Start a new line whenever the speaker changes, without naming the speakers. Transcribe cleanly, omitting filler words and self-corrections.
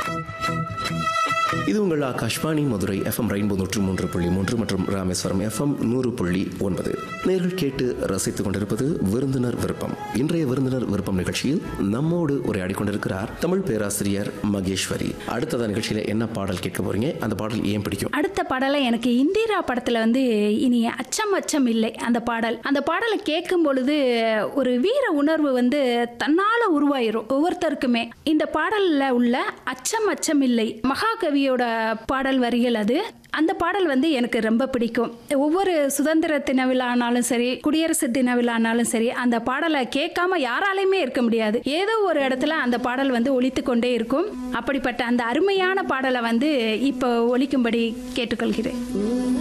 இது உங்கள் Akashvani Madurai FM rainbow 103.3 மற்றும் ராமேஸ்வரம் எஃப்எம் 100.9. நேர்கள் கேட்டு ரசித்துக் கொண்டிருப்பது விருந்தினர் விருப்பம். இன்றைய விருந்தினர் விருப்பம் நிகழ்ச்சியில் நம்மோடு உரையாடி கொண்டிருக்கிறார் தமிழ் பேராசிரியர் மகேஸ்வரி. அடுத்த நிகழ்ச்சியில என்ன பாடல் கேட்க போறீங்க? அந்த பாடல் ஏன் பிடிக்கும்?
அடுத்த பாடலை எனக்கு இந்திரா படத்துல இனி அச்சம் அச்சம் இல்லை அந்த பாடலை கேட்கும் பொழுது ஒரு வீர உணர்வு தன்னால உருவாயிரும் ஒவ்வொருத்தருக்குமே. இந்த பாடல்ல உள்ள அச்சம் அச்சம் இல்லை மகாகவியோட பாடல் வரிகள் அது. அந்த பாடல் எனக்கு ரொம்ப பிடிக்கும். ஒவ்வொரு சுதந்திர தின விழானாலும் சரி, குடியரசு தின விழானாலும் சரி, அந்த பாடலை கேட்காம யாராலையுமே இருக்க முடியாது. ஏதோ ஒரு இடத்துல அந்த பாடல் ஒலித்து கொண்டே இருக்கும். அப்படிப்பட்ட அந்த அருமையான பாடலை இப்போ ஒலிக்கும்படி கேட்டுக்கொள்கிறேன்.